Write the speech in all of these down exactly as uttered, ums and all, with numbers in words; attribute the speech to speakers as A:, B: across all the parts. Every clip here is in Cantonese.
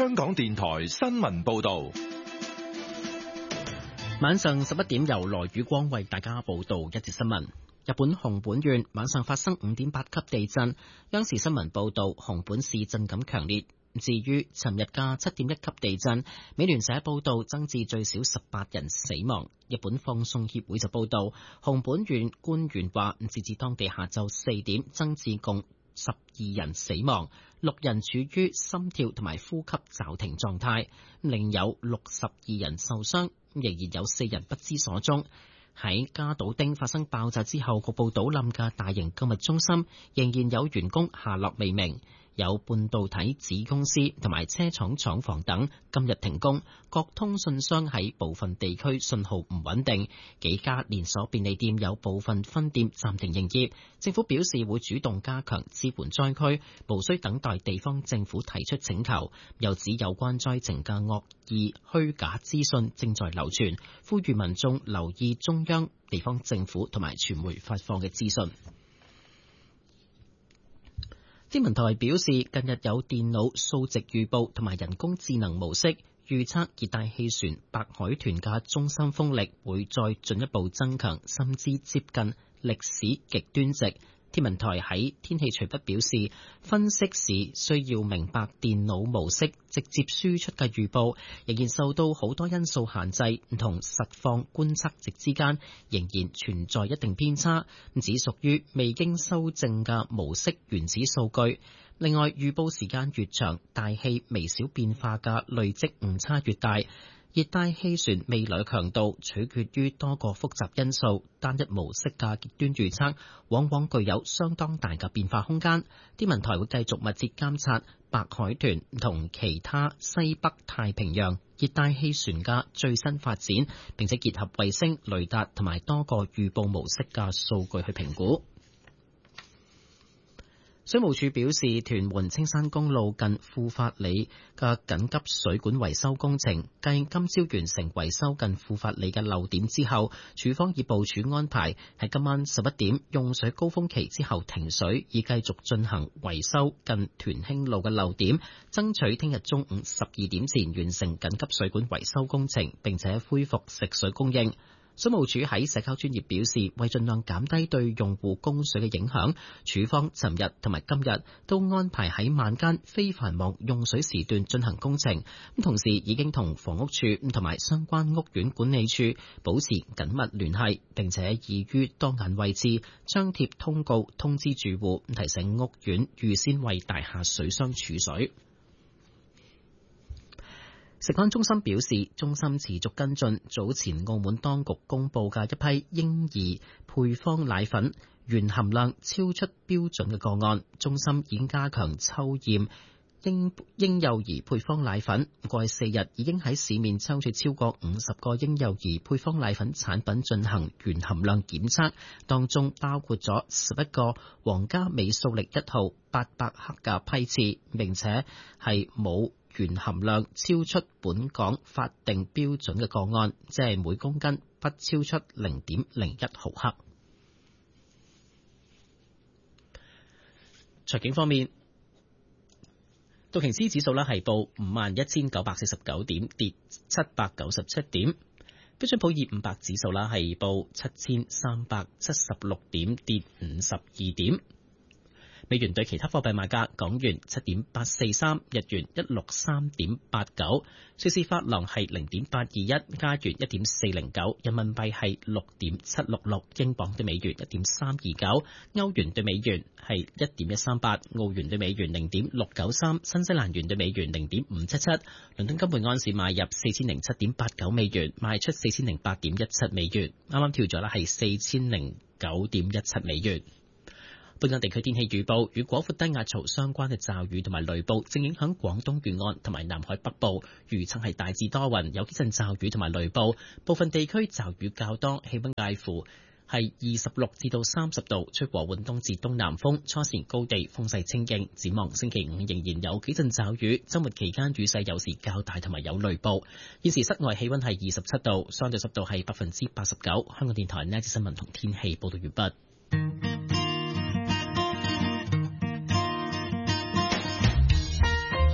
A: 香港電台新聞報道。
B: 晚上十一點由羅宇光為大家報道一節新聞。日本熊本縣晚上發生五點八級地震，央視新聞報道熊本市震感強烈。至於尋日嘅七點一級地震，美聯社報道增至最少十八人死亡。日本放送協會就報道，熊本縣官員話，截至當地下晝四點，增至共十二人死亡，六人處於心跳同埋呼吸驟停狀態，另有六十二人受傷，仍然有四人不知所蹤。喺加島町發生爆炸之後，局部倒冧嘅大型購物中心仍然有員工下落未明。有半導體子公司同埋車廠廠房等今日停工，各通訊商喺部分地區信號唔穩定，幾家連鎖便利店有部分分店暫停營業。政府表示會主動加強支援災區，無需等待地方政府提出請求。又指有關災情嘅惡意虛假資訊正在流傳，呼籲民眾留意中央、地方政府同埋傳媒發放嘅資訊。天文台表示，近日有電腦數值預報同埋人工智能模式預測熱帶氣旋白海豚嘅中心風力會再進一步增強，甚至接近歷史極端值。天文台喺天氣隨筆表示，分析時需要明白電腦模式直接輸出嘅預報仍然受到好多因素限制，同實況觀測值之間仍然存在一定偏差，只屬於未經修正嘅模式原始數據。另外，預報時間越長，大氣微小變化嘅累積誤差越大。熱帶氣旋未來嘅強度取決於多個複雜因素，單一模式嘅極端預測往往具有相當大嘅變化空間。天文台會繼續密切監察白海豚同其他西北太平洋熱帶氣旋嘅最新發展，並且結合衛星、雷達同埋多個預報模式嘅數據去評估。水務署表示，屯門青山公路近富發里嘅緊急水管維修工程，繼今朝完成維修近富發里嘅漏點之後，署方已部署安排喺今晚十一點用水高峰期之後停水，以繼續進行維修近屯興路嘅漏點，爭取聽日中午十二點前完成緊急水管維修工程，並且恢復食水供應。水務署喺社交專頁表示，為盡量減低對用戶供水嘅影響，署方尋日同埋今日都安排喺晚間非繁忙用水時段進行工程。咁同時已經同房屋署同埋相關屋苑管理處保持緊密聯繫，並且已於當眼位置張貼通告通知住戶，提醒屋苑預先為大廈水箱儲水。食安中心表示，中心持續跟進早前澳門當局公布嘅一批嬰兒配方奶粉鉛含量超出標準嘅個案，中心已經加強抽驗嬰嬰幼兒配方奶粉。過去四日已經喺市面抽取超過五十個嬰幼兒配方奶粉產品進行鉛含量檢測，當中包括咗十一個皇家美素力一號八百克嘅批次，並且係冇鉛含量超出本港法定標準嘅個案，即係每公斤不超出零點零一毫克。財經方面，道瓊斯指數呢係報五萬一千九百四十九點，跌七百九十七點；標準普爾五百指數呢係報七千三百七十六點，跌五十二點。美元對其他貨幣賣價：港元七點八四三，日元一六三點八九，瑞士法郎係零點八二一，加元一點四零九，人民幣係六點七六六，英鎊對美元一點三二九，歐元對美元係一點一三八，澳元對美元零點六九三，新西蘭元對美元零點五七七。倫敦金每安士買入四千零七點八九美元，賣出四千零八點一七美元。啱啱跳咗啦，係四千零九點一七美元。本港地區天氣預報，與廣闊低壓槽相關嘅驟雨同埋雷暴正影響廣東沿岸同埋南海北部，預測係大致多雲，有幾陣驟雨同埋雷暴，部分地區驟雨較多，氣溫介乎係二十六至到三十度，吹和緩東至東南風，初時高地風勢清勁。展望星期五仍然有幾陣驟雨，週末期間雨勢有時較大同埋有雷暴。現時室外氣溫係二十七度，相對濕度係百分之八十九。香港電台呢一節新聞同天氣報道完畢。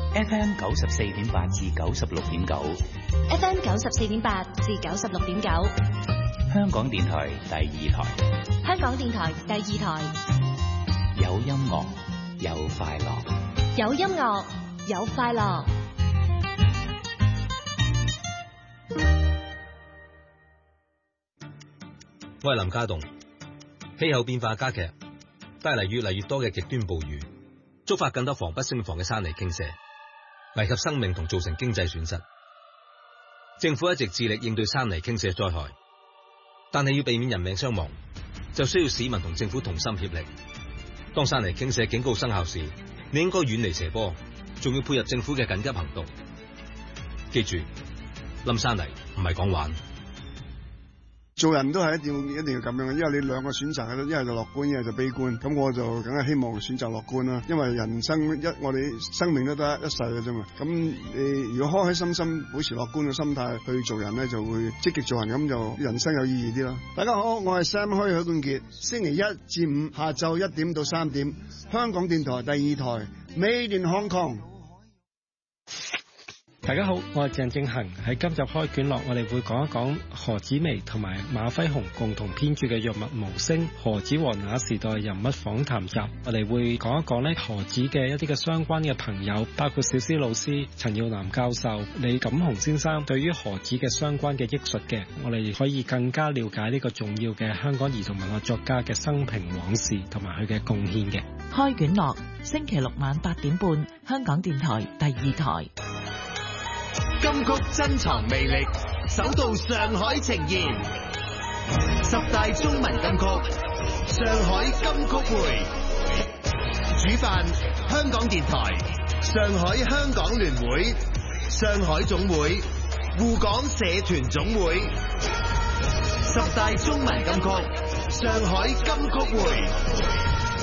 C: F M 九十四點八至九十六點九
D: ，F M 九十四點八至九十六點九，
C: 香港電台第二台，
D: 香港電台第二台，
C: 有音樂，有快樂，
D: 有音樂，有快樂。
E: 我係林家棟。氣候變化加劇，帶嚟越嚟越多嘅極端暴雨，觸發更多防不勝防嘅山泥傾瀉，危及生命同造成經濟損失。政府一直致力應對山泥傾瀉災害，但係要避免人命傷亡，就需要市民同政府同心協力。當山泥傾瀉警告生效時，你應該遠離斜坡，仲要配合政府嘅緊急行動。記住，冧山泥唔係講玩。
F: 做人都係一定要一定要咁樣嘅，因為你兩個選擇，一係就樂觀，一係就悲觀。咁我就梗係希望選擇樂觀啦，因為人生一我哋生命都得一世嘅啫嘛。咁你如果開開心心保持樂觀嘅心態去做人咧，就會積極做人，咁就人生有意義啲啦。大家好，我係 Sam 許許冠傑，星期一至五下晝一點到三點，香港電台第二台 Made in Hong Kong。
G: 大家好，我係鄭正恒。喺今集開卷樂，我哋會講一講何紫薇同埋馬輝鴻共同編著嘅藥物無聲何紫和那時代人物訪談集。我哋會講一講咧何紫嘅一啲嘅相關嘅朋友，包括小思老師、陳耀南教授、李錦雄先生對於何紫嘅相關嘅憶述嘅，我哋可以更加了解呢個重要嘅香港兒童文學作家嘅生平往事同埋佢嘅貢獻嘅。
H: 開卷樂，星期六晚八點半，香港電台第二台。
I: 金曲珍藏魅力，首度上海呈現十大中文金曲，上海金曲會，主辦香港電台、上海香港聯會、上海總會、滬港社團總會。十大中文金曲，上海金曲會。